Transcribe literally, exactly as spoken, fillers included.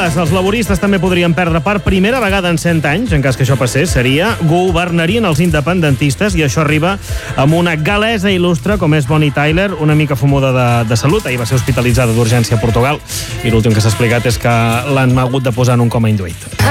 cas, els laboristes també podrien perdre per primera vegada en cent anys, en cas que això passés, seria, governarien els independentistes, i això arriba amb una galesa il·lustre com és Bonnie Tyler, una mica fumuda de, de salut. Ahir va ser hospitalitzada d'urgència a Portugal i l'últim que s'ha explicat és que l'han hagut de posar en un coma induït.